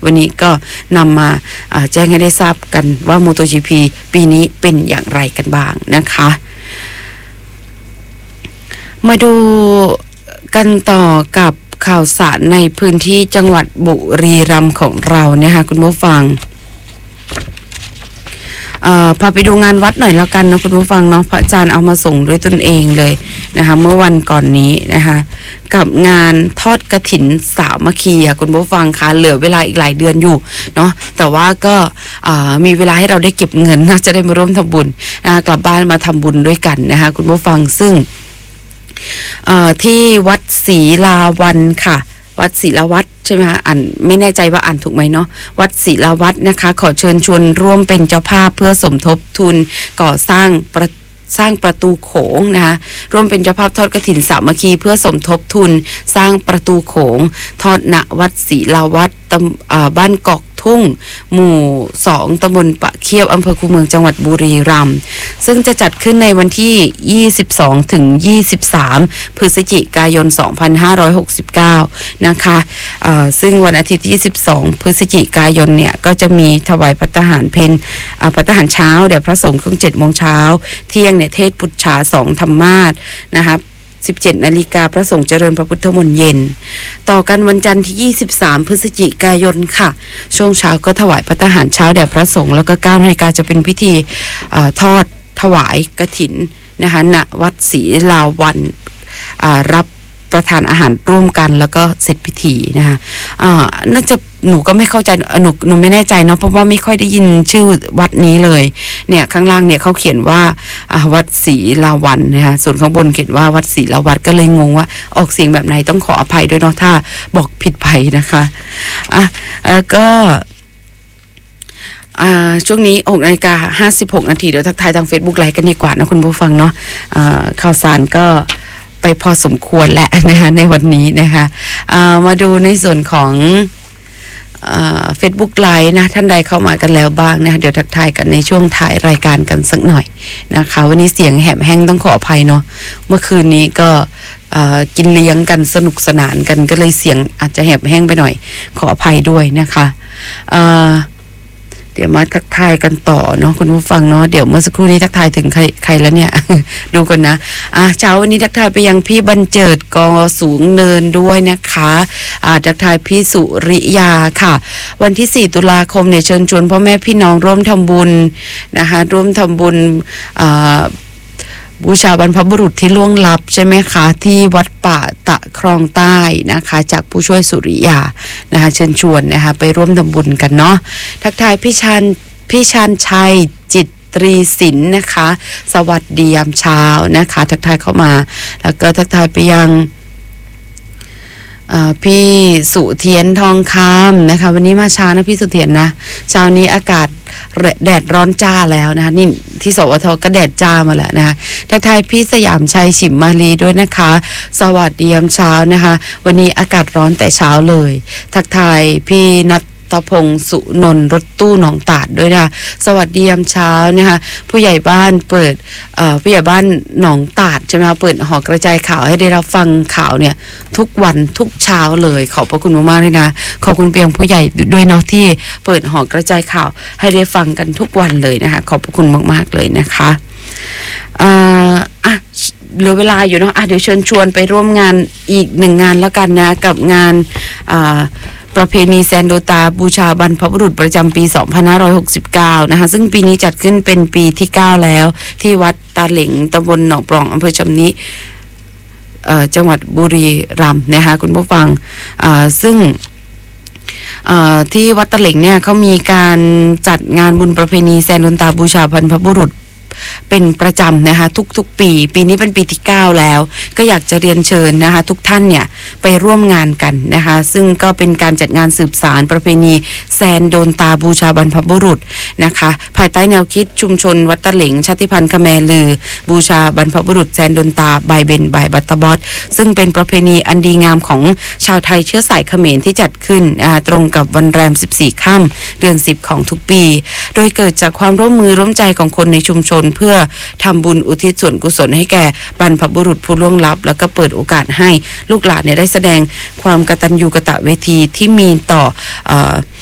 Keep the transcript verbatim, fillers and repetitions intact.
วันนี้ก็นำมาแจ้งให้ได้ทราบกันว่า MotoGP ปีนี้เป็นอย่างไรกันบ้างนะคะมาดูกันต่อกับข่าวสารในพื้นที่จังหวัดบุรีรัมย์ของเราเนี่ยค่ะคุณผู้ฟังเอ่อพาไปดูงานวัดหน่อยแล้วกันนะคุณผู้ฟังเนาะพระอาจารย์เอามาส่งด้วยตนเองเลยนะคะเมื่อวันก่อนนี้นะคะกับงานทอดกฐินสามัคคีค่ะคุณผู้ฟังคะเหลือเวลาอีกหลายเดือนอยู่เนาะแต่ว่าก็มีเวลาให้เราได้เก็บเงินนะจะได้มาร่วมทำบุญนะกลับบ้านมาทำบุญด้วยกันนะคะคุณผู้ฟังซึ่งที่วัดศรีลาวันค่ะวัดศรีลาวัดใช่ไหมคะอ่านไม่แน่ใจว่าอ่านถูกไหมเนาะวัดศรีลาวัดนะคะขอเชิญชวนร่วมเป็นเจ้าภาพเพื่อสมทบทุนก่อสร้างประสร้างประตูโขงนะคะร่วมเป็นเจ้าภาพทอดกฐินสามัคคีเพื่อสมทบทุนสร้างประตูโขงทอดณวัดศรีลาวัดตำบ้านกอกทุ่งหมู่สองตำบลปะเคี้ยวอำเภอคูเมืองจังหวัดบุรีรัมย์ซึ่งจะจัดขึ้นในวันที่ยี่สิบสองถึงยี่สิบสามพฤศจิกายนสองพันห้าร้อยหกสิบเก้านะคะซึ่งวันอาทิตย์ที่ยี่สิบสองพฤศจิกายนเนี่ยก็จะมีถวายภัตตาหารเพลภัตตาหารเช้าแด่พระสงฆ์ช่วงเจ็ดโมงเช้าเที่ยงเนี่ยเทศพุทธาสองธรรมาสนะคะสิบเจ็ดนาฬิกาพระสงฆ์เจริญพระพุทธมนต์เย็นต่อกันวันจันทร์ที่ยี่สิบสามพฤศจิกายนค่ะช่วงเช้าก็ถวายภัตตาหารเช้าแด่พระสงฆ์แล้วก็เก้านาฬิกาจะเป็นพิธีทอดถวายกฐินนะคะณวัดศรีลาวันรับประทานอาหารร่วมกันแล้วก็เสร็จพิธีนะคะอ่าน่าจะหนูก็ไม่เข้าใจหนูหนูไม่แน่ใจเนาะเพราะว่าไม่ค่อยได้ยินชื่อวัดนี้เลยเนี่ยข้างล่างเนี่ยเขาเขียนว่าวัดศรีลาวันนะคะส่วนข้างบนเขียนว่าวัดศรีลาวัดก็เลยงงว่าออกเสียงแบบไหนต้องขออภัยด้วยเนาะถ้าบอกผิดไปนะคะอ่ะแล้วก็อ่าช่วงนี้หกนาฬิกาห้าสิบหกนาทีเดี๋ยวทักทายทาง Facebook ไลฟ์กันดีกว่านะคุณผู้ฟังเนาะอ่าข่าวสารก็ไปพอสมควรแหละนะคะในวันนี้นะคะมาดูในส่วนของเฟซบุ๊กไลฟ์นะท่านใดเข้ามากันแล้วบ้างนะคะเดี๋ยวทักทายกันในช่วงถ่ายรายการกันสักหน่อยนะคะวันนี้เสียงแหบแห้งต้องขออภัยเนาะเมื่อคืนนี้ก็กินเลี้ยงกันสนุกสนานกันก็เลยเสียงอาจจะแหบแห้งไปหน่อยขออภัยด้วยนะคะเดี๋ยวมาทักทายกันต่อเนาะคุณผู้ฟังเนาะเดี๋ยวเมื่อสักครู่นี้ทักทายถึงใครใครแล้วเนี่ย ดูกันนะอ่ะเช้าวันนี้ทักทายไปยังพี่บรรเจิดกอสูงเนินด้วยนะคะอ่าทักทายพี่สุริยาค่ะวันที่สี่ตุลาคมเนี่ยเชิญชวนพ่อแม่พี่น้องร่วมทำบุญนะคะร่วมทำบุญอ่าบูชาบรรพบุรุษที่ล่วงลับใช่ไหมคะที่วัดป่าตะครองใต้นะคะจากผู้ช่วยสุริยานะคะเชิญชวนนะคะไปร่วมทำบุญกันเนาะทักทายพี่ชันพี่ชันชัยจิตตรีศิลป์นะคะสวัสดียามเช้านะคะทักทายเข้ามาแล้วก็ทักทายไปยังพี่สุเทียนทองคำนะคะวันนี้มาเช้านะพี่สุเทียนนะเช้านี้อากาศแดดร้อนจ้าแล้วนะคะนี่ที่สวทก็แดดจ้ามาแล้วนะคะทักทายพี่สยามชัยฉิมมาลีด้วยนะคะสวัสดียามเช้านะคะวันนี้อากาศร้อนแต่เช้าเลยทักทายพี่นัทตพงศ์สุนนท์รถตู้หนองตาดด้วยนะสวัสดียามเช้านะคะผู้ใหญ่บ้านเปิดเอ่อผู้ใหญ่บ้านหนองตาดใช่ไหมคะเปิดหอกระจายข่าวให้ได้รับฟังข่าวเนี่ยทุกวันทุกเช้าเลยขอบพระคุณมากๆเลยนะขอบคุณเพียงผู้ใหญ่ด้วยเนาะที่เปิดหอกระจายข่าวให้ได้ฟังกันทุกวันเลยนะคะขอบพระคุณมากๆเลยนะคะอ่าอ่ะเหลือเวลาอยู่เนาะอ่ะเดี๋ยวเชิญชวนไปร่วมงานอีกหนึ่งงานแล้วกันนะกับงานอ่าประเพณีแซนโดตาบูชาบรรพบุรุษประจำปีสองพันห้าร้อยหกสิบเก้านะคะซึ่งปีนี้จัดขึ้นเป็นปีที่เก้าแล้วที่วัดตาเหล็งตำบลหนองปล่องอำเภอชำนิจังหวัดบุรีรัมย์นะคะคุณผู้ฟังซึ่งที่วัดตาเหล็งเนี่ยเขามีการจัดงานบุญประเพณีแซนโดตาบูชาบรรพบุรุษเป็นประจำนะคะทุกๆปีปีนี้เป็นปีที่เก้าแล้วก็อยากจะเรียนเชิญนะคะทุกท่านเนี่ยไปร่วมงานกันนะคะซึ่งก็เป็นการจัดงานสืบสานประเพณีแซนโดนตาบูชาบรรพบุรุษนะคะภายใต้แนวคิดชุมชนวัดตะเหลงชาติพันธุ์ขแมลือบูชาบรรพบุรุษแซนโดนตาบายเบนบายบัตตบอสซึ่งเป็นประเพณีอันดีงามของชาวไทยเชื้อสายเขมรที่จัดขึ้นตรงกับวันแรมสิบสี่ค่ำเดือนสิบของทุกปีโดยเกิดจากความร่วมมือร่วมใจของคนในชุมชนเพื่อทำบุญอุทิศส่วนกุศลให้แก่บรรพบุรุษผู้ล่วงลับแล้วก็เปิดโอกาสให้ลูกหลานเนี่ยได้แสดงความกตัญญูกตเวทีที่มีต่อเอ่อ